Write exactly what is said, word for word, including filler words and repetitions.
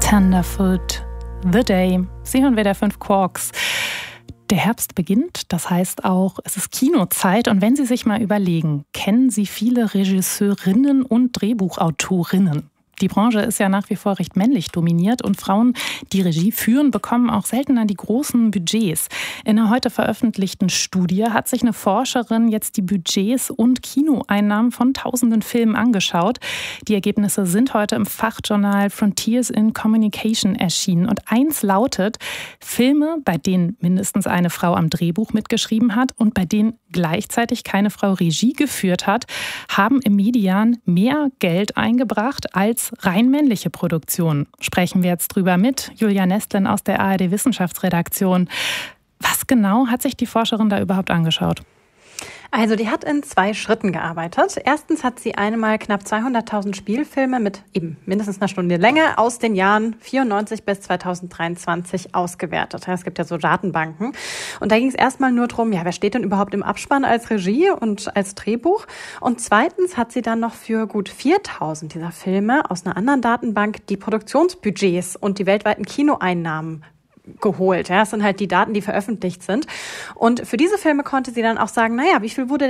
Tenderfoot, The Day. Sie hören W D R fünf Quarks. Der Herbst beginnt, das heißt auch, es ist Kinozeit. Und wenn Sie sich mal überlegen, kennen Sie viele Regisseurinnen und Drehbuchautorinnen? Die Branche ist ja nach wie vor recht männlich dominiert und Frauen, die Regie führen, bekommen auch seltener die großen Budgets. In einer heute veröffentlichten Studie hat sich eine Forscherin jetzt die Budgets und Kinoeinnahmen von tausenden Filmen angeschaut. Die Ergebnisse sind heute im Fachjournal Frontiers in Communication erschienen. Und eins lautet, Filme, bei denen mindestens eine Frau am Drehbuch mitgeschrieben hat und bei denen gleichzeitig keine Frau Regie geführt hat, haben im Median mehr Geld eingebracht als rein männliche Produktionen. Sprechen wir jetzt drüber mit Julia Nestlin aus der A R D-Wissenschaftsredaktion. Was genau hat sich die Forscherin da überhaupt angeschaut? Also die hat in zwei Schritten gearbeitet. Erstens hat sie einmal knapp zweihunderttausend Spielfilme mit eben mindestens einer Stunde Länge aus den Jahren vierundneunzig bis zweitausenddreiundzwanzig ausgewertet. Es gibt ja so Datenbanken. Und da ging es erstmal nur darum, ja, wer steht denn überhaupt im Abspann als Regie und als Drehbuch? Und zweitens hat sie dann noch für gut viertausend dieser Filme aus einer anderen Datenbank die Produktionsbudgets und die weltweiten Kinoeinnahmen geholt. Ja, das sind halt die Daten, die veröffentlicht sind. Und für diese Filme konnte sie dann auch sagen, naja, wie viel wurde